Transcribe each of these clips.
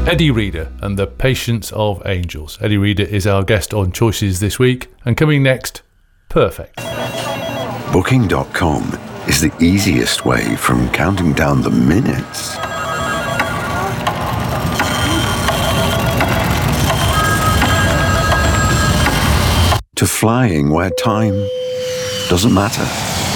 Eddie Reader and the Patience of Angels. Eddie Reader is our guest on Choices this week. And coming next, Perfect. Booking.com is the easiest way from counting down the minutes to flying where time doesn't matter.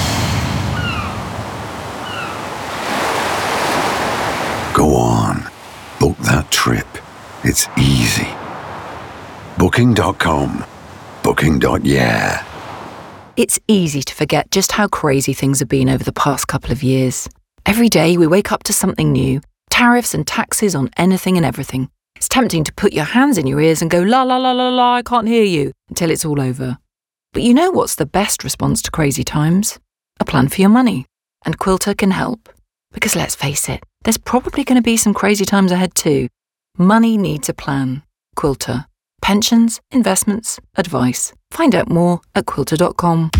Go on, book that trip. It's easy. Booking.com. Booking.yeah. It's easy to forget just how crazy things have been over the past couple of years. Every day we wake up to something new, tariffs and taxes on anything and everything. It's tempting to put your hands in your ears and go, la la la la la, I can't hear you, until it's all over. But you know what's the best response to crazy times? A plan for your money. And Quilter can help. Because let's face it, there's probably going to be some crazy times ahead too. Money needs a plan. Quilter. Pensions, investments, advice. Find out more at quilter.com.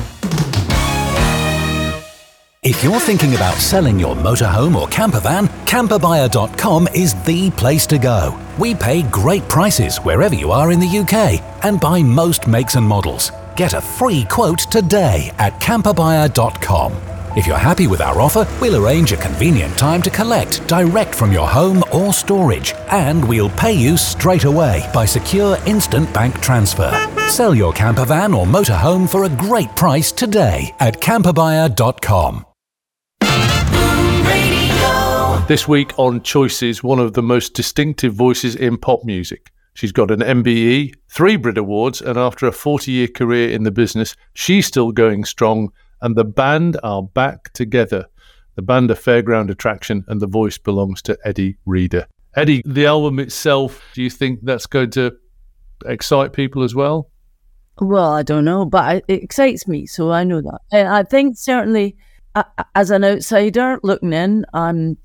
If you're thinking about selling your motorhome or campervan, camperbuyer.com is the place to go. We pay great prices wherever you are in the UK and buy most makes and models. Get a free quote today at camperbuyer.com. If you're happy with our offer, we'll arrange a convenient time to collect direct from your home or storage, and we'll pay you straight away by secure instant bank transfer. Sell your campervan or motorhome for a great price today at camperbuyer.com. This week on Choices, one of the most distinctive voices in pop music. She's got an MBE, 3 Brit Awards, and after a 40-year career in the business, she's still going strong, and the band are back together. The band are Fairground Attraction, and the voice belongs to Eddie Reader. Eddie, the album itself, do you think that's going to excite people as well? Well, I don't know, but it excites me, so I know that. I think certainly, as an outsider looking in, I'm